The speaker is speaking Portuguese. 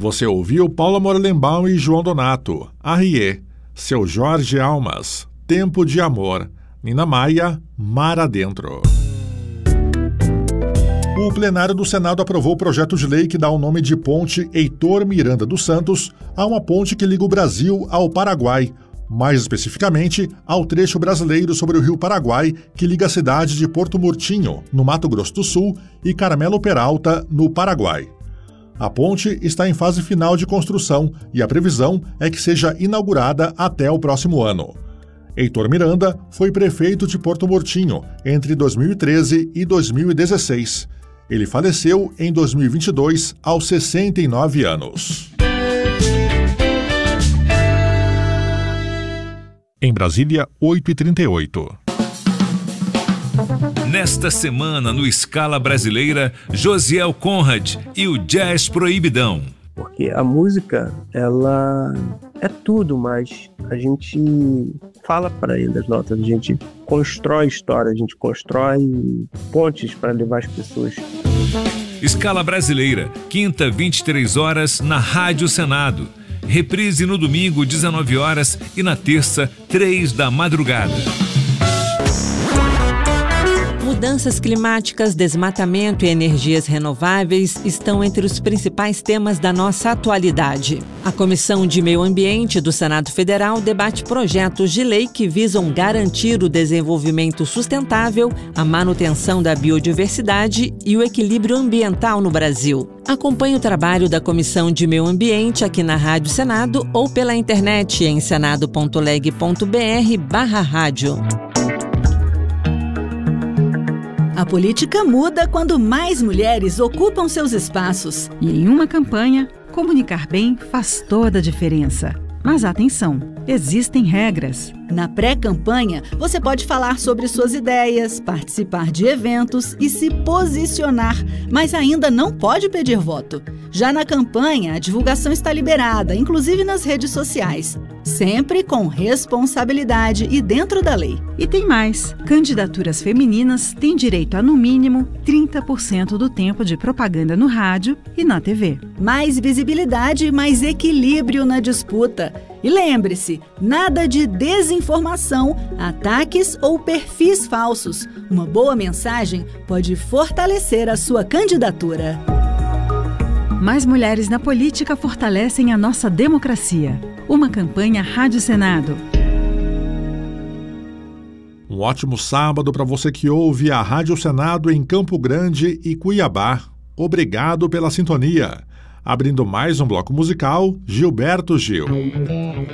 Você ouviu Paula Morelenbaum e João Donato, Arriê, Seu Jorge Almas, Tempo de Amor, Nina Maia, Mar Adentro. O plenário do Senado aprovou o projeto de lei que dá o nome de Ponte Heitor Miranda dos Santos a uma ponte que liga o Brasil ao Paraguai, mais especificamente ao trecho brasileiro sobre o rio Paraguai que liga a cidade de Porto Murtinho, no Mato Grosso do Sul, e Carmelo Peralta, no Paraguai. A ponte está em fase final de construção e a previsão é que seja inaugurada até o próximo ano. Heitor Miranda foi prefeito de Porto Murtinho entre 2013 e 2016. Ele faleceu em 2022, aos 69 anos. Em Brasília, 8h38. Nesta semana, no Escala Brasileira, Josiel Conrad e o Jazz Proibidão. Porque a música, ela é tudo, mas a gente fala para ele as notas, a gente constrói história, a gente constrói pontes para levar as pessoas. Escala Brasileira, quinta, 23 horas, na Rádio Senado. Reprise no domingo, 19 horas e na terça, 3 da madrugada. Mudanças climáticas, desmatamento e energias renováveis estão entre os principais temas da nossa atualidade. A Comissão de Meio Ambiente do Senado Federal debate projetos de lei que visam garantir o desenvolvimento sustentável, a manutenção da biodiversidade e o equilíbrio ambiental no Brasil. Acompanhe o trabalho da Comissão de Meio Ambiente aqui na Rádio Senado ou pela internet em senado.leg.br/rádio. A política muda quando mais mulheres ocupam seus espaços. E em uma campanha, comunicar bem faz toda a diferença. Mas atenção, existem regras. Na pré-campanha, você pode falar sobre suas ideias, participar de eventos e se posicionar, mas ainda não pode pedir voto. Já na campanha, a divulgação está liberada, inclusive nas redes sociais. Sempre com responsabilidade e dentro da lei. E tem mais. Candidaturas femininas têm direito a, no mínimo, 30% do tempo de propaganda no rádio e na TV. Mais visibilidade e mais equilíbrio na disputa. E lembre-se, nada de desinformação, ataques ou perfis falsos. Uma boa mensagem pode fortalecer a sua candidatura. Mais mulheres na política fortalecem a nossa democracia. Uma campanha Rádio Senado. Um ótimo sábado para você que ouve a Rádio Senado em Campo Grande e Cuiabá. Obrigado pela sintonia. Abrindo mais um bloco musical, Gilberto Gil.